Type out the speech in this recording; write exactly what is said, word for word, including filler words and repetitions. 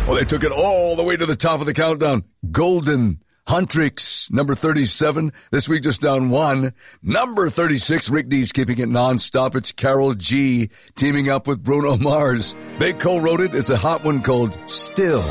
Well, they took it all the way to the top of the countdown. Golden Huntrix, number thirty-seven. This week just down one. Number thirty-six, Rick Dees keeping it nonstop. It's Karol G teaming up with Bruno Mars. They co-wrote it. It's a hot one called Still.